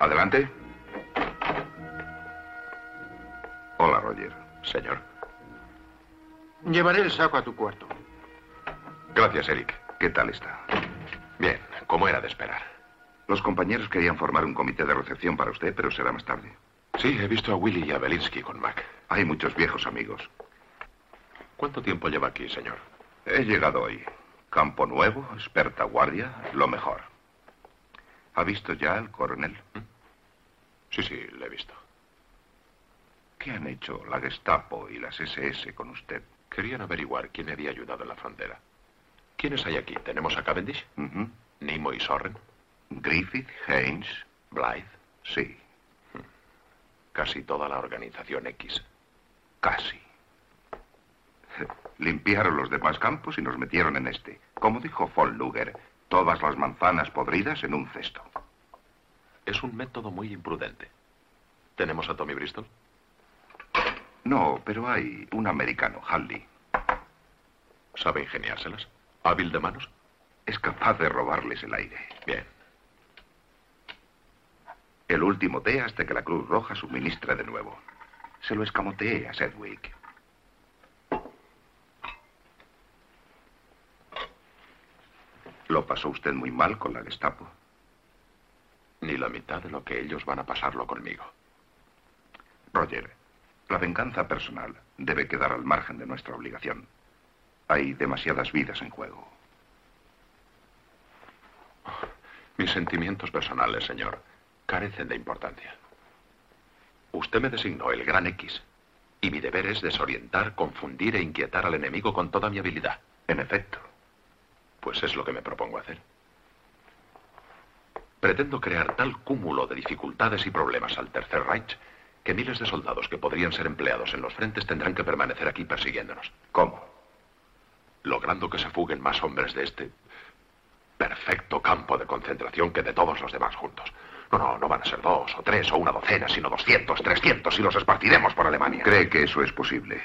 Adelante. Hola, Roger. Señor. Llevaré el saco a tu cuarto. Gracias, Eric. ¿Qué tal está? Bien, como era de esperar. Los compañeros querían formar un comité de recepción para usted, pero será más tarde. Sí, he visto a Willy y a Belinsky con Mac. Hay muchos viejos amigos. ¿Cuánto tiempo lleva aquí, señor? He llegado hoy. Campo nuevo, experta guardia, lo mejor. ¿Ha visto ya al coronel? Sí, le he visto. ¿Qué han hecho la Gestapo y las SS con usted? Querían averiguar quién había ayudado en la frontera. ¿Quiénes hay aquí? ¿Tenemos a Cavendish? ¿Nimo y Sorren? Griffith, Haynes. ¿Blythe? Sí. Casi toda la organización X. Casi. Limpiaron los demás campos y nos metieron en este. Como dijo von Luger, todas las manzanas podridas en un cesto. Es un método muy imprudente. ¿Tenemos a Tommy Bristol? No, pero hay un americano, Hadley. ¿Sabe ingeniárselas? ¿Hábil de manos? Es capaz de robarles el aire. Bien. El último té hasta que la Cruz Roja suministre de nuevo. Se lo escamoteé a Sedgwick. ¿Lo pasó usted muy mal con la Gestapo? Ni la mitad de lo que ellos van a pasarlo conmigo. Roger, la venganza personal debe quedar al margen de nuestra obligación. Hay demasiadas vidas en juego. Mis sentimientos personales, señor, carecen de importancia. Usted me designó el Gran X, y mi deber es desorientar, confundir e inquietar al enemigo con toda mi habilidad. En efecto. Pues es lo que me propongo hacer. Pretendo crear tal cúmulo de dificultades y problemas al Tercer Reich que miles de soldados que podrían ser empleados en los frentes tendrán que permanecer aquí persiguiéndonos. ¿Cómo? Logrando que se fuguen más hombres de este perfecto campo de concentración que de todos los demás juntos. No van a ser 2 o 3 o una docena, sino 200, 300 y los esparciremos por Alemania. ¿Cree que eso es posible?